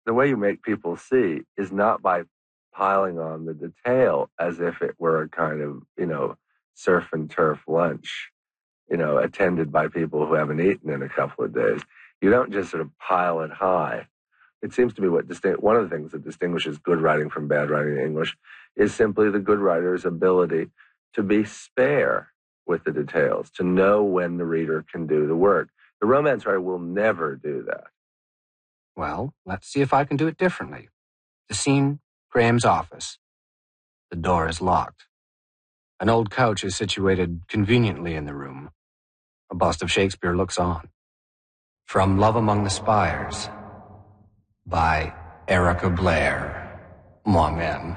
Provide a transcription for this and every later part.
the way you make people see is not by piling on the detail as if it were a kind of, surf and turf lunch, attended by people who haven't eaten in a couple of days. You don't just sort of pile it high. It seems to me one of the things that distinguishes good writing from bad writing in English is simply the good writer's ability to be spare with the details, to know when the reader can do the work. The romance writer will never do that. Well, let's see if I can do it differently. The scene, Graham's office. The door is locked. An old couch is situated conveniently in the room. A bust of Shakespeare looks on. From Love Among the Spires, by Erica Blair. Moi même.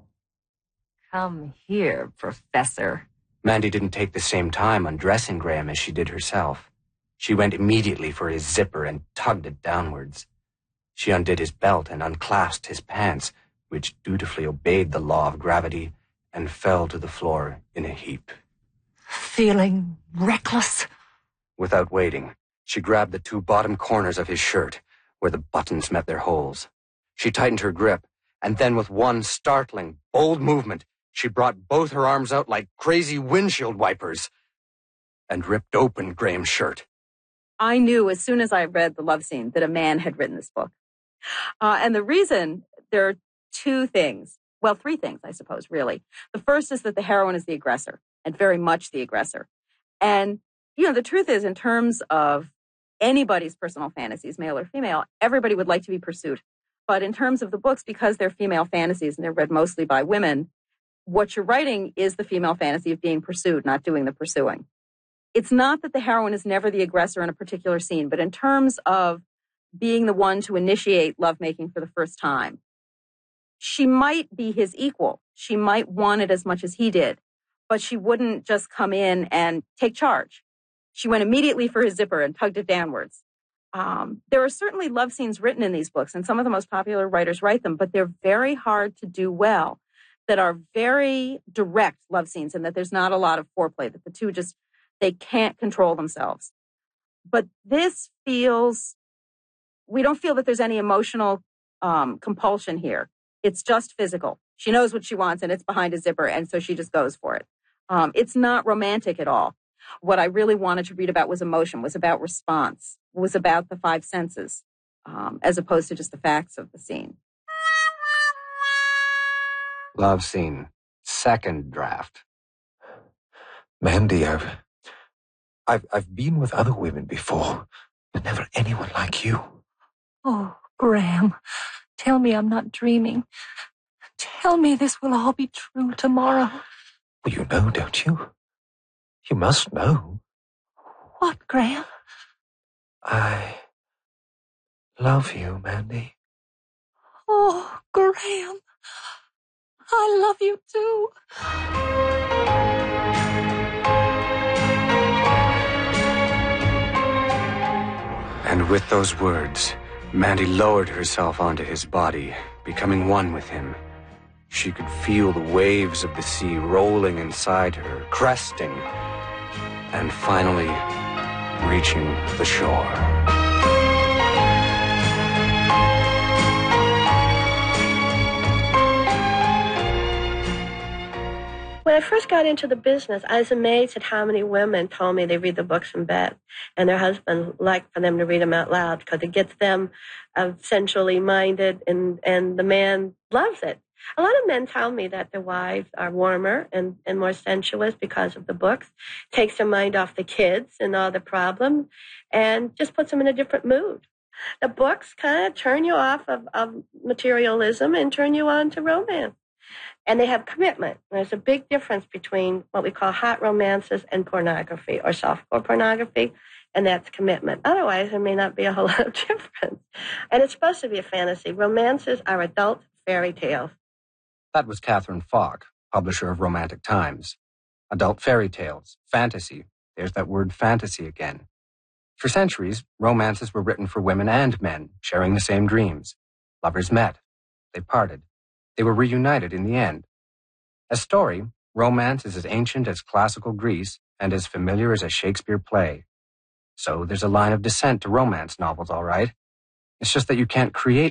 Come here, Professor. Mandy didn't take the same time undressing Graham as she did herself. She went immediately for his zipper and tugged it downwards. She undid his belt and unclasped his pants, which dutifully obeyed the law of gravity and fell to the floor in a heap. Feeling reckless? Without waiting, she grabbed the two bottom corners of his shirt, where the buttons met their holes. She tightened her grip, and then with one startling, bold movement, she brought both her arms out like crazy windshield wipers and ripped open Graham's shirt. I knew as soon as I read the love scene that a man had written this book. And the reason, there are three things, I suppose, really. The first is that the heroine is the aggressor, and very much the aggressor. And, the truth is, in terms of anybody's personal fantasies, male or female, everybody would like to be pursued. But in terms of the books, because they're female fantasies and they're read mostly by women, what you're writing is the female fantasy of being pursued, not doing the pursuing. It's not that the heroine is never the aggressor in a particular scene, but in terms of being the one to initiate lovemaking for the first time, she might be his equal. She might want it as much as he did, but she wouldn't just come in and take charge. She went immediately for his zipper and tugged it downwards. There are certainly love scenes written in these books, and some of the most popular writers write them, but they're very hard to do well, that are very direct love scenes, and that there's not a lot of foreplay, that the two they can't control themselves. But this we don't feel that there's any emotional compulsion here. It's just physical. She knows what she wants, and it's behind a zipper, and so she just goes for it. It's not romantic at all. What I really wanted to read about was emotion, was about response, was about the five senses, as opposed to just the facts of the scene. Love scene, second draft. Mandy, I've been with other women before, but never anyone like you. Oh, Graham, tell me I'm not dreaming. Tell me this will all be true tomorrow. Well, you know, don't you? You must know. What, Graham? I love you, Mandy. Oh, Graham, I love you too. And with those words, Mandy lowered herself onto his body, becoming one with him. She could feel the waves of the sea rolling inside her, cresting, and finally reaching the shore. When I first got into the business, I was amazed at how many women told me they read the books in bed, and their husbands like for them to read them out loud because it gets them sensually minded, and the man loves it. A lot of men tell me that their wives are warmer and more sensuous because of the books. Takes their mind off the kids and all the problems and just puts them in a different mood. The books kind of turn you off of materialism and turn you on to romance. And they have commitment. There's a big difference between what we call hot romances and pornography or softcore pornography, and that's commitment. Otherwise, there may not be a whole lot of difference. And it's supposed to be a fantasy. Romances are adult fairy tales. That was Catherine Falk, publisher of Romantic Times. Adult fairy tales, fantasy. There's that word fantasy again. For centuries, romances were written for women and men, sharing the same dreams. Lovers met. They parted. They were reunited in the end. As story, romance is as ancient as classical Greece and as familiar as a Shakespeare play. So there's a line of descent to romance novels, all right. It's just that you can't create